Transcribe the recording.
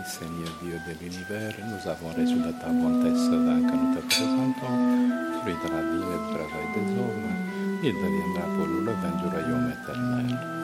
Seigneur Dieu de l'univers, nous avons reçu de ta bonté cela que nous te présentons, fruit de la vie et du travail des hommes. Il deviendra pour nous le vin du royaume éternel.